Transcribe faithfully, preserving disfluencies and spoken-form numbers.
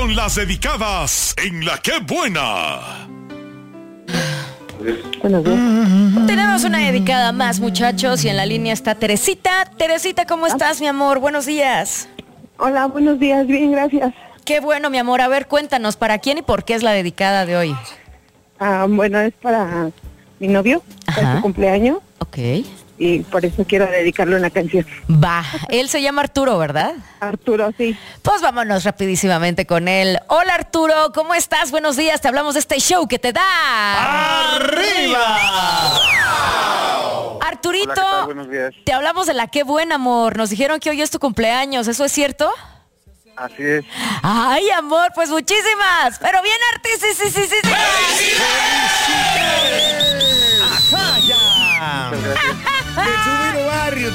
con las dedicadas en La Qué Buena. Buenos días. Tenemos una dedicada más, muchachos, y en la línea está Teresita. Teresita, ¿cómo estás, mi amor? Buenos días. Hola, buenos días. Bien, gracias. Qué bueno, mi amor. A ver, cuéntanos, ¿para quién y por qué es la dedicada de hoy? Ah, bueno, es para mi novio, Ajá. para su cumpleaños, Ok. y por eso quiero dedicarle una canción. Va. Él se llama Arturo, ¿verdad? Arturo, sí. Pues vámonos rapidísimamente con él. Hola, Arturo, ¿cómo estás? Buenos días. Te hablamos de este show que te da... ¡Arriba! Arturito, Hola, ¿qué tal? Buenos días. te hablamos de La Qué Buena, amor. Nos dijeron que hoy es tu cumpleaños. ¿Eso es cierto? Así es. Ay, amor, pues muchísimas. Pero bien, Arti, sí, sí, sí, sí, sí. Muchas gracias. De Chubiro Barrio.